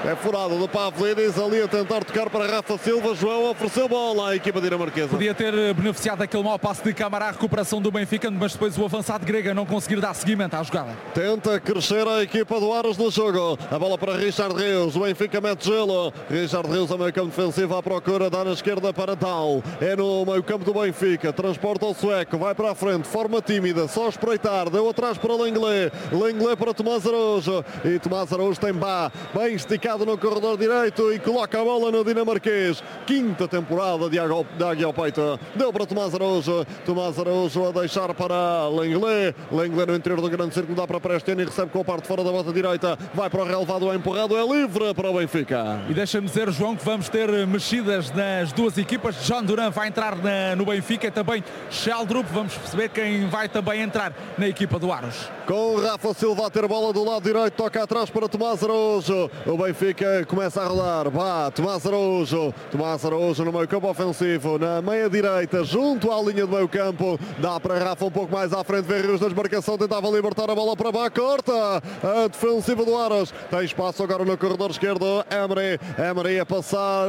É furado do Pavlidis, ali a tentar tocar para Rafa Silva. João ofereceu bola à equipa dinamarquesa.
Podia ter beneficiado daquele mau passe de Camará, a recuperação do Benfica, mas depois o avançado grega não conseguir dar seguimento à jogada.
Tenta crescer a equipa do Aros no jogo. A bola para Richard Rios. O Benfica mete gelo. Richard Rios a meio campo defensivo à procura. Dá na esquerda para Tal. É no meio campo do Benfica. Transporta o sueco. Vai para a frente. Forma tímida. Só espreitar. Deu atrás para Lenglet. Lenglet para Tomás Araújo. E Tomás Araújo tem Bá. Bem esticado no corredor direito e coloca a bola no dinamarquês. Quinta temporada de Águia ao peito. Deu para Tomás Araújo. Tomás Araújo a deixar para Lenglet. Lenglet no interior do grande círculo. Dá para Prestiani. Recebe com a parte fora da bota direita. Vai para o relevado. É empurrado. É livre para o Benfica.
E deixa-me dizer, João, que vamos ter mexidas nas duas equipas. John Duran vai entrar na, no Benfica e também Sheldrup. Vamos perceber quem vai também entrar na equipa do Aros.
Com Rafa Silva a ter bola do lado direito. Toca atrás para Tomás Araújo. O Benfica começa a rodar. Vá, Tomás Araújo. Tomás Araújo no meio campo ofensivo. Na meia direita, junto à linha do meio campo. Dá para Rafa um pouco mais à frente. Vê Rios na desmarcação. Tentava libertar a bola para Bá. Corta a defensiva do Aros. Tem espaço agora no corredor esquerdo. Emery. Emery a passar.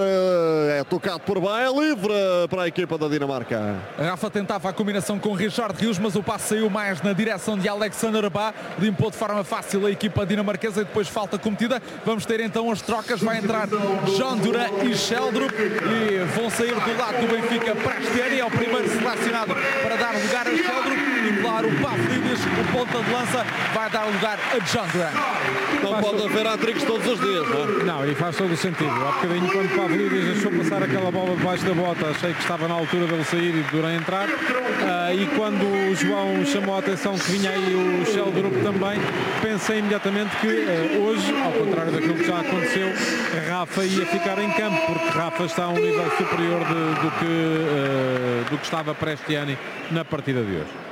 É tocado por Bá. É livre para a equipa da Dinamarca.
Rafa tentava a combinação com Richard Rios, mas o passe saiu mais na direção de Alexander Bá. Limpou de forma fácil a equipa dinamarquesa e depois falta cometida. Vamos ter então as trocas. Vai entrar John Duran e Sheldrup e vão sair do lado do Benfica. Prestiani é o primeiro selecionado para dar lugar a Sheldrup e claro, o Pavlidis, o ponta de lança, vai dar lugar a John Duran.
Não pode haver hat-tricks todos os dias, não é?
Não, e faz todo o sentido. Há bocadinho, quando Pavlidis deixou passar aquela bola debaixo da bota, achei que estava na altura dele sair e de Duran entrar. Uh, e quando o João chamou a atenção que vinha aí o Sheldrup também, pensei imediatamente que uh, hoje, ao contrário daquilo que já aconteceu, Rafa ia ficar em campo, porque Rafa está a um nível superior de, do, que, uh, do que estava Prestiani na partida de hoje.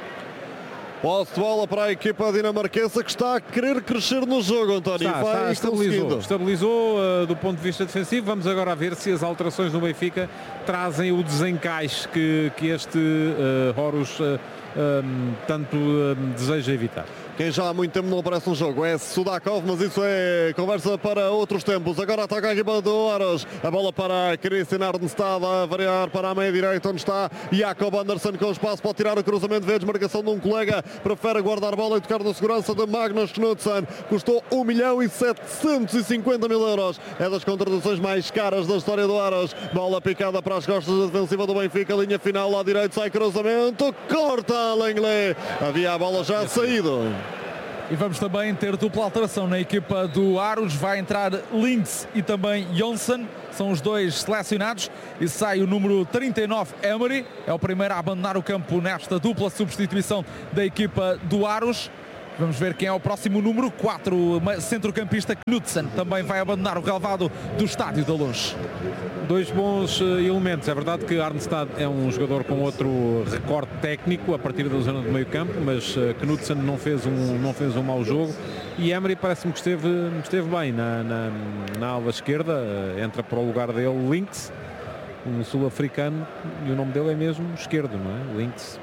Posse de bola para a equipa dinamarquesa que está a querer crescer no jogo, António.
Está,
vai
está, estabilizou, estabilizou uh, do ponto de vista defensivo. Vamos agora a ver se as alterações no Benfica trazem o desencaixe que, que este uh, Horus uh, um, tanto uh, deseja evitar.
Quem já há muito tempo não aparece no jogo é Sudakov, mas isso é conversa para outros tempos. Agora ataca a equipa do Aros. A bola para Christian Arnstad a variar para a meia direita, onde está Jakob Andersson com espaço para tirar o cruzamento. Vê a desmarcação de um colega, prefere guardar a bola e tocar na segurança de Magnus Knudsen. Custou um milhão e setecentos e cinquenta mil euros. É das contratações mais caras da história do Aros. Bola picada para as costas da defensiva do Benfica. Linha final lá direito, sai cruzamento. Corta Lenglet. Havia a bola já saído.
E vamos também ter dupla alteração na equipa do Aros. Vai entrar Links e também Jonsson. São os dois selecionados. E sai o número trinta e nove, Emery. É o primeiro a abandonar o campo nesta dupla substituição da equipa do Aros. Vamos ver quem é o próximo número quatro, centrocampista Knudsen. Também vai abandonar o relvado do Estádio da Luz.
Dois bons uh, elementos. É verdade que Arnstad é um jogador com outro recorde técnico a partir da zona do meio campo, mas uh, Knudsen não fez, um, não fez um mau jogo. E Emery parece-me que esteve, esteve bem na, na, na ala esquerda. Uh, entra para o lugar dele Links, um sul-africano, e o nome dele é mesmo esquerdo, não é? Links.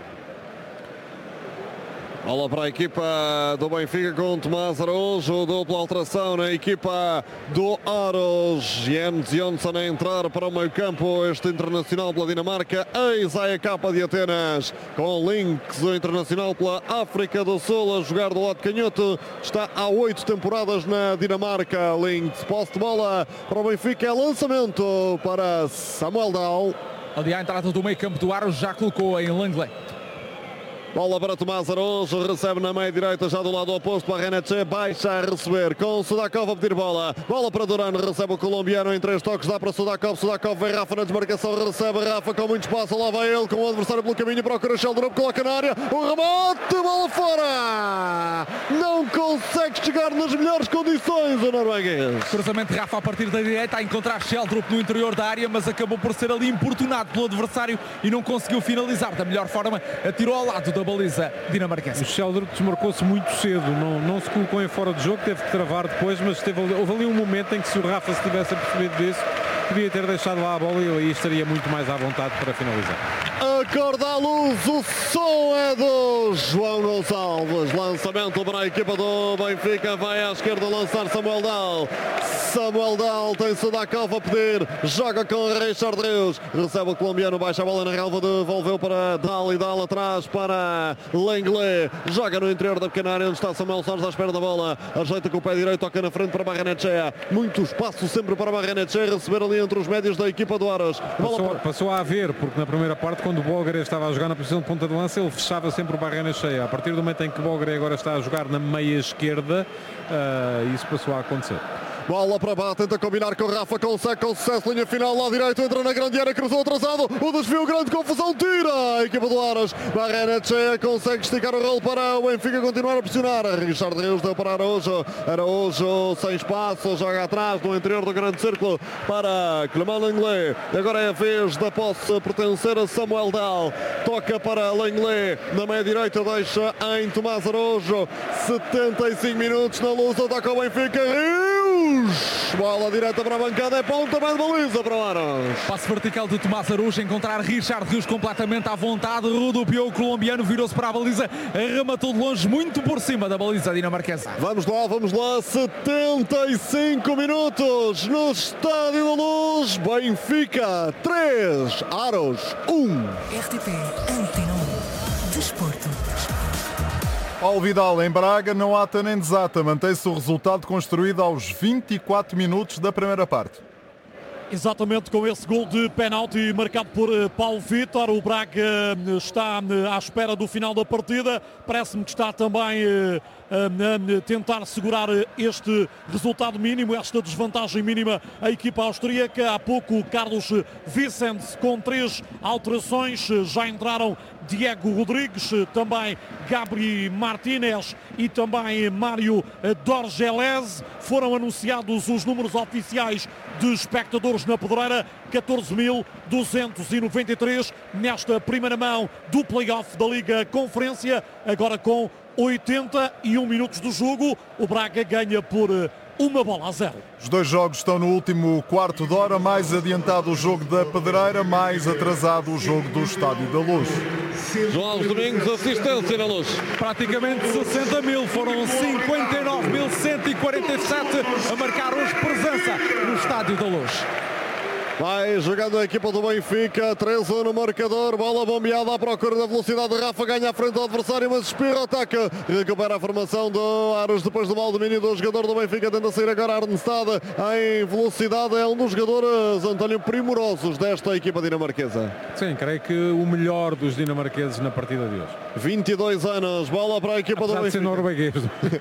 Bola para a equipa do Benfica com Tomás Araújo, dupla alteração na equipa do Aros. Jens Jonsson a entrar para o meio campo, este internacional pela Dinamarca, ex-A K de Atenas, com Links, o internacional pela África do Sul, a jogar do lado canhoto, está há oito temporadas na Dinamarca. Links, posse de bola para o Benfica, é lançamento para Samuel Dahl.
Ali a entrada do meio campo do Aros já colocou em Lenglet.
Bola para Tomás Araújo, recebe na meia direita, já do lado oposto para Renache, baixa a receber, com Sudakov a pedir bola. Bola para Duran, recebe o colombiano em três toques, dá para Sudakov, Sudakov vem Rafa na desmarcação, recebe Rafa com muito espaço, lá vai ele, com o adversário pelo caminho, procura Sheldrup, coloca na área, o remate, bola fora! Não consegue chegar nas melhores condições o norueguês.
Cruzamento de Rafa a partir da direita, a encontrar Sheldrup no interior da área, mas acabou por ser ali importunado pelo adversário e não conseguiu finalizar da melhor forma, atirou ao lado da baliza dinamarquesa.
O Sheldrup desmarcou-se muito cedo, não, não se colocou em fora de jogo, teve que travar depois, mas teve, houve ali um momento em que se o Rafa se tivesse apercebido disso, podia ter deixado lá a bola e aí estaria muito mais à vontade para finalizar.
Acorda à luz, o som é do João Gonçalves. Lançamento para a equipa do Benfica. Vai à esquerda lançar Samuel Dal. Samuel Dal tem Sudakov a pedir. Joga com Richard Rios. Recebe o colombiano, baixa a bola na relva. Devolveu para Dal e Dal atrás para Lenglet. Joga no interior da pequena área onde está Samuel Soares à espera da bola. Ajeita com o pé direito, toca na frente para Barrenechea. Muito espaço sempre para Barrenechea. Receber ali entre os médios da equipa do Aras.
Passou, passou a haver, porque na primeira parte, quando o Bogaré estava a jogar na posição de ponta de lança, ele fechava sempre o Barrenechea. A partir do momento em que o Bogaré agora está a jogar na meia esquerda, uh, isso passou a acontecer.
Bola para baixo, tenta combinar com o Rafa, consegue com sucesso, linha final, lá direito, entra na grande área, cruzou atrasado, o desvio, grande confusão, tira a equipa do Aras. Barrenechea consegue esticar o rolo para o Benfica continuar a pressionar. Richard Rios deu para Araújo, Araújo sem espaço, joga atrás no interior do grande círculo para Clément Lenglet. Agora é a vez da posse pertencer a Samuel Dal, toca para Lenglet, na meia direita deixa em Tomás Araújo. Setenta e cinco minutos na luz, ataca o Benfica. Rios! Bola direta para a bancada, é ponta, mais baliza para o Aras.
Passe vertical de Tomás Araújo, encontrar Richard Rios completamente à vontade, rodopiou o colombiano, virou-se para a baliza, arrematou de longe, muito por cima da baliza dinamarquesa.
Vamos lá, vamos lá, setenta e cinco minutos no Estádio da Luz. Benfica três, Aros um.
R T P Antena um. Desporto.
Ao Vidal em Braga não ata nem desata. Mantém-se o resultado construído aos vinte e quatro minutos da primeira parte.
Exatamente, com esse gol de penalti marcado por Paulo Vítor, o Braga está à espera do final da partida. Parece-me que está também a tentar segurar este resultado mínimo, esta desvantagem mínima, a equipa austríaca. Há pouco Carlos Vicente com três alterações, já entraram Diego Rodrigues, também Gabri Martínez e também Mário Dorgelés. Foram anunciados os números oficiais de espectadores na Pedreira, catorze mil duzentos e noventa e três nesta primeira mão do play-off da Liga Conferência. Agora com oitenta e um minutos do jogo, o Braga ganha por uma bola a zero.
Os dois jogos estão no último quarto de hora, mais adiantado o jogo da Pedreira, mais atrasado o jogo do Estádio da Luz.
João Alves Domingos, assistência na Luz.
Praticamente sessenta mil, foram cinquenta e nove mil cento e quarenta e sete a marcar hoje presença no Estádio da Luz.
Vai jogando a equipa do Benfica, três a um no marcador, bola bombeada à procura da velocidade de Rafa, ganha à frente do adversário, mas espirra, ataca, recupera a formação do Aras depois do mal domínio do jogador do Benfica, tenta sair agora Arnstad em velocidade, é um dos jogadores, António, primorosos desta equipa dinamarquesa.
Sim, creio que o melhor dos dinamarqueses na partida de hoje.
vinte e dois anos, bola para a equipa
Apesar
do Benfica.
De ser norueguês.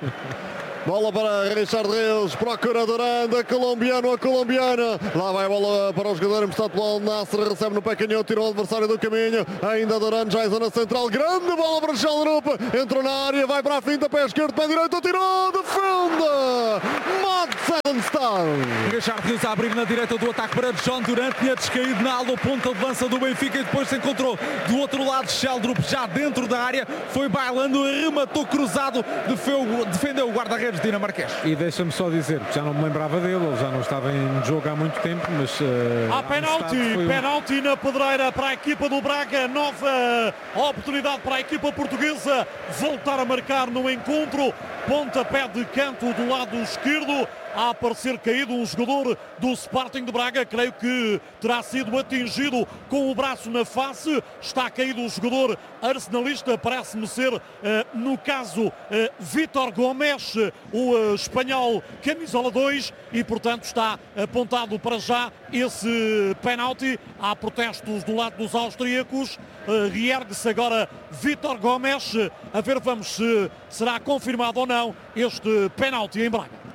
Bola para Richard Rios, procura Duranda, colombiano a colombiana. Lá vai a bola para o jogador emprestado pelo Nasser, recebe no pé canhoto, tirou o adversário do caminho. Ainda Duranda, já em zona central, grande bola para Schallerup, entrou na área, vai para a finta, pé esquerdo, pé direito, tirou, defende! Mats Arnstad.
Richard Rios a abrir na direita do ataque para John Durant, tinha descaído na ala, ponta de lança do Benfica e depois se encontrou do outro lado Schallerup, já dentro da área, foi bailando, arrematou cruzado, defendeu o guarda-redes dinamarquês.
E deixa-me só dizer, que já não me lembrava dele, ele já não estava em jogo há muito tempo, mas... Uh,
há penalti, um... penalti na Pedreira para a equipa do Braga, nova oportunidade para a equipa portuguesa voltar a marcar no encontro, pontapé de canto do lado esquerdo, a aparecer caído um jogador do Sporting de Braga, creio que terá sido atingido com o braço na face, está caído o jogador arsenalista, parece-me ser, uh, no caso, uh, Vítor Gomes, o uh, espanhol camisola dois, e portanto está apontado para já esse penalti. Há protestos do lado dos austríacos, uh, reergue-se agora Vítor Gomes, a ver vamos se será confirmado ou não este penalti em Braga.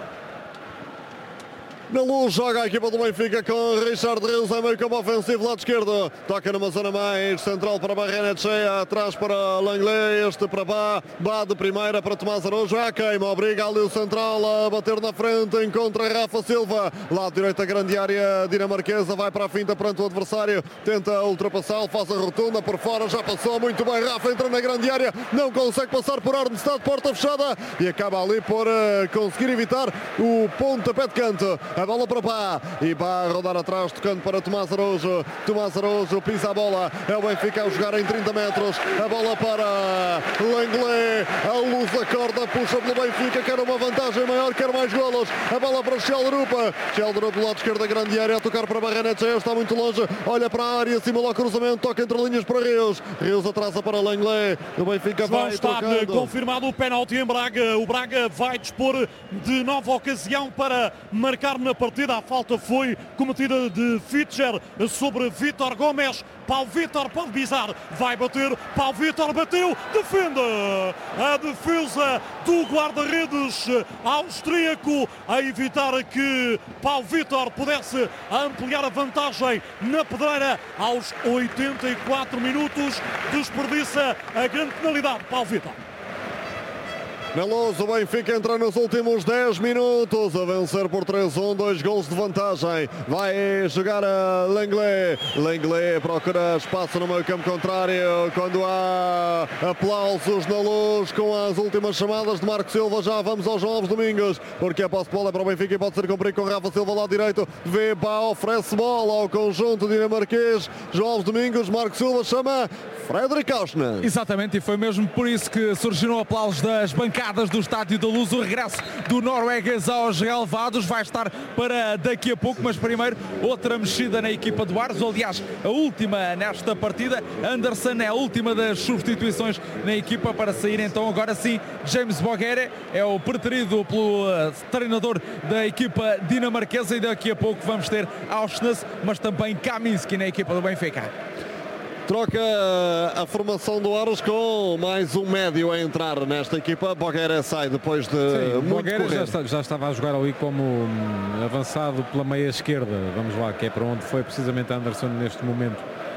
Na Luz joga a equipa do Benfica com Richard Rios em meio campo ofensivo, lado esquerdo, toca numa zona mais central para Barrenechea, atrás para Lenglet, este para Bá, Bá de primeira para Tomás Araújo, a queima, obriga ali o central a bater na frente, encontra Rafa Silva, lado direito a grande área dinamarquesa, vai para a finta perante o adversário, tenta ultrapassá-lo, faz a rotunda por fora, já passou muito bem, Rafa entra na grande área, não consegue passar por Arnstad, porta fechada, e acaba ali por uh, conseguir evitar o pontapé de canto. A bola para Pá. E Pá a rodar atrás, tocando para Tomás Araújo. Tomás Araújo pisa a bola. É o Benfica a jogar em trinta metros. A bola para Lenglet. A luz da corda, puxa pelo Benfica. Quer uma vantagem maior, quer mais golos. A bola para Sheldrup. Sheldrup do lado esquerdo da grande área. A tocar para Barrenetes. Está muito longe. Olha para a área, simula o cruzamento. Toca entre linhas para Rios. Rios atrasa para Lenglet. O Benfica
João
vai
está
tocando.
confirmado o penalti em Braga. O Braga vai dispor de nova ocasião para marcar na partida. A falta foi cometida de Fitcher sobre Vítor Gomes. Paulo Vítor pode pisar, vai bater, Paulo Vítor bateu, defende a defesa do guarda-redes austríaco a evitar que Paulo Vítor pudesse ampliar a vantagem na pedreira aos oitenta e quatro minutos, desperdiça a grande penalidade, Paulo Vítor.
Meloso, o Benfica entra nos últimos dez minutos a vencer por três a um, dois gols de vantagem. Vai jogar a Lenglet. Lenglet procura espaço no meio campo contrário quando há aplausos na luz com as últimas chamadas de Marco Silva. Já vamos ao João Alves Domingos, porque a posse de bola é para o Benfica e pode ser cumprido com Rafa Silva lá direito. Vê, Pá, oferece bola ao conjunto dinamarquês. João Alves Domingos, Marco Silva chama Fredrik Auschner.
Exatamente, e foi mesmo por isso que surgiram aplausos das bancadas do Estádio da Luz. O regresso do norueguês aos relevados vai estar para daqui a pouco, mas primeiro outra mexida na equipa do Aros, aliás a última nesta partida. Anderson é a última das substituições na equipa para sair então agora sim James Boguere, é o preterido pelo uh, treinador da equipa dinamarquesa, e daqui a pouco vamos ter Auschner, mas também Kaminski na equipa do Benfica.
Troca a formação do Aros com mais um médio a entrar nesta equipa. Bogueira sai depois de
Sim,
muito
Bogueira
correr.
já, está, já estava a jogar ali como hum, avançado pela meia esquerda. Vamos lá, que é para onde foi precisamente Anderson neste momento.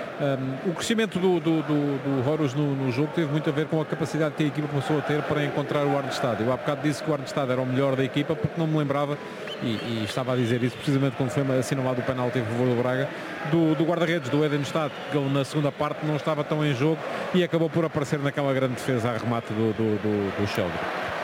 Um, o crescimento do, do, do, do Horus no, no jogo teve muito a ver com a capacidade que a equipa começou a ter para encontrar o Arnestad. Eu há bocado disse que o Arnestad era o melhor da equipa porque não me lembrava, e, e estava a dizer isso precisamente quando foi assinalado o penalti em favor do Braga, do, do guarda-redes, do Edenstad, que ele na segunda parte não estava tão em jogo e acabou por aparecer naquela grande defesa a remate do, do, do, do Sheldon.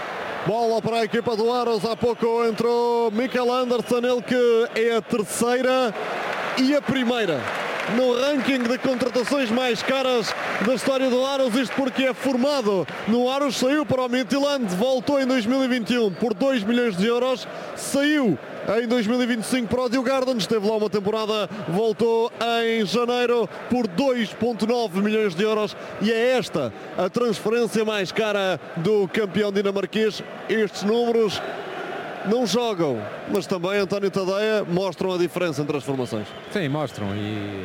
Bola para a equipa do Aros, há pouco entrou Mikael Anderson, ele que é a terceira e a primeira no ranking de contratações mais caras da história do Aros, isto porque é formado no Aros, saiu para o Midtjylland, voltou em dois mil e vinte e um por dois milhões de euros, saiu em dois mil e vinte e cinco para o Djurgården, esteve lá uma temporada, voltou em janeiro por dois vírgula nove milhões de euros, e é esta a transferência mais cara do campeão dinamarquês. Estes números não jogam, mas também António Tadeia mostram a diferença entre as formações.
Sim, mostram, e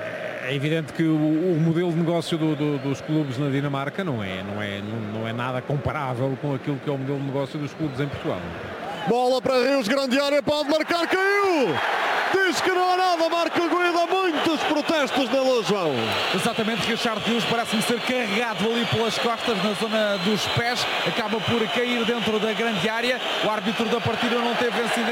é evidente que o, o modelo de negócio do, do, dos clubes na Dinamarca não é, não, é, não, não é nada comparável com aquilo que é o modelo de negócio dos clubes em Portugal.
Bola para Rios, grande área, pode marcar, caiu! Diz que não há nada, Marco Guida, muitos protestos na luz, João.
Exatamente, Richard Rios parece-me ser carregado ali pelas costas, na zona dos pés, acaba por cair dentro da grande área. O árbitro da partida não teve incidente.